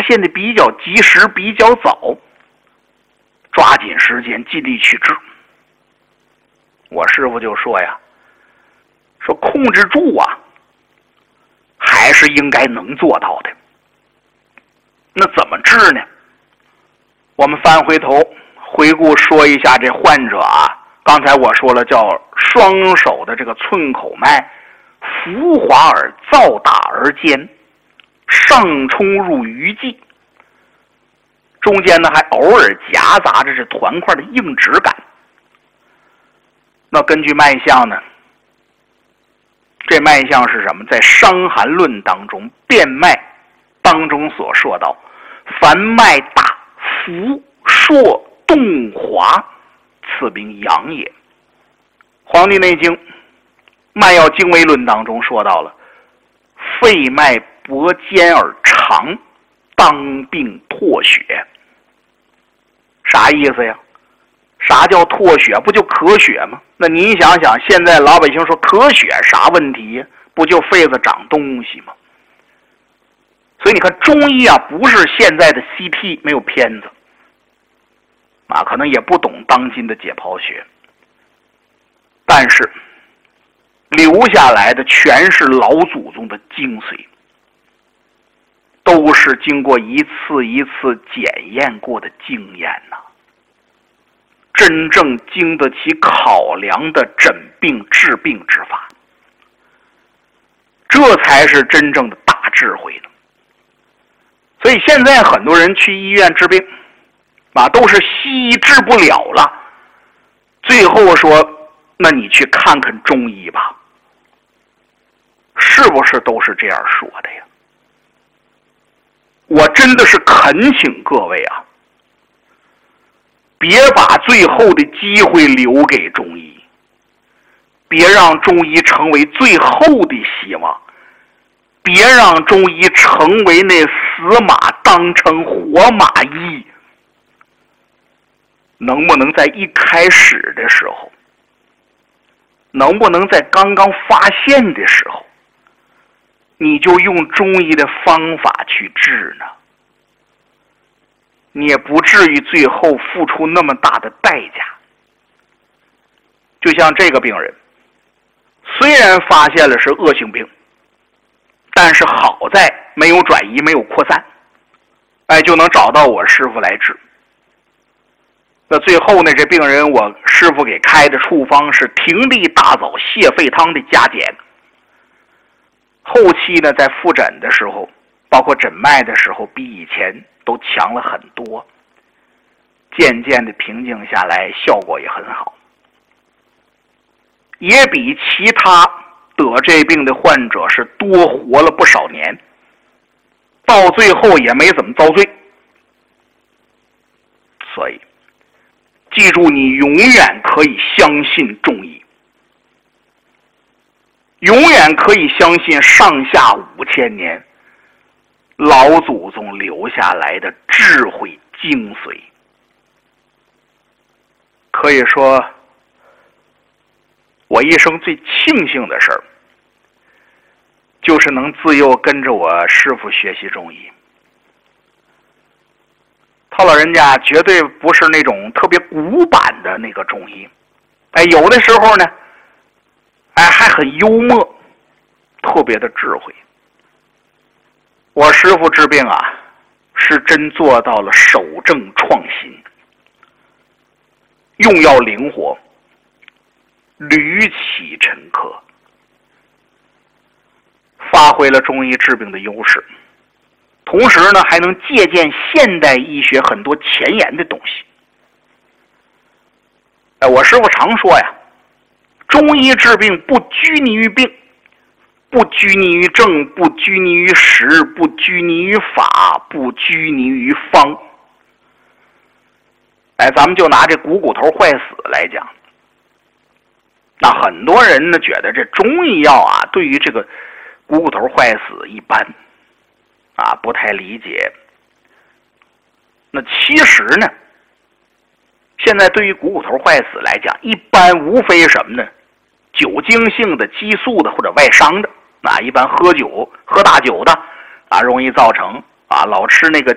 现的比较及时，比较早，抓紧时间尽力去治。我师傅就说呀，说控制住啊，还是应该能做到的。那怎么治呢？我们翻回头回顾说一下这患者啊，刚才我说了叫双手的这个寸口脉浮滑而躁大而尖，上冲入鱼际，中间呢还偶尔夹杂着这团块的硬质感。那根据脉象呢，这脉象是什么？在《伤寒论》当中辨脉当中所说到，凡脉大浮硕动滑，此名阳也。《黄帝内经·脉要经纬论》当中说到了，肺脉薄尖而长，当病唾血。啥意思呀？啥叫唾血？不就咳血吗？那您想想，现在老百姓说咳血啥问题呀？不就肺子长东西吗？所以你看中医啊，不是现在的 CT 没有片子啊，可能也不懂当今的解剖学，但是留下来的全是老祖宗的精髓，都是经过一次一次检验过的经验呐，真正经得起考量的诊病治病之法，这才是真正的大智慧呢。所以现在很多人去医院治病啊，都是西医治不了了，最后说那你去看看中医吧，是不是都是这样说的呀？我真的是恳请各位啊，别把最后的机会留给中医，别让中医成为最后的希望，别让中医成为那死马当成活马医。能不能在一开始的时候，能不能在刚刚发现的时候，你就用中医的方法去治呢？你也不至于最后付出那么大的代价。就像这个病人，虽然发现了是恶性病，但是好在没有转移，没有扩散，就能找到我师傅来治。那最后呢，这病人我师傅给开的处方是葶地大枣泻肺汤的加减。后期呢，在复诊的时候，包括诊脉的时候，比以前都强了很多，渐渐的平静下来，效果也很好，也比其他得这病的患者是多活了不少年，到最后也没怎么遭罪。所以记住，你永远可以相信中医，永远可以相信上下5000年老祖宗留下来的智慧精髓。可以说，我一生最庆幸的事儿，就是能自幼跟着我师父学习中医。他老人家绝对不是那种特别古板的那个中医，有的时候呢，还很幽默，特别的智慧。我师父治病啊，是真做到了守正创新，用药灵活，屡起沉疴，发挥了中医治病的优势。同时呢，还能借鉴现代医学很多前沿的东西。我师父常说呀，中医治病不拘泥于病，不拘泥于症，不拘泥于时，不拘泥于法，不拘泥于方。咱们就拿这股头坏死来讲，那很多人呢觉得这中医药啊，对于这个股头坏死一般不太理解。那其实呢，现在对于股头坏死来讲，一般无非什么呢？酒精性的、激素的或者外伤的。一般喝酒、喝大酒的容易造成老吃那个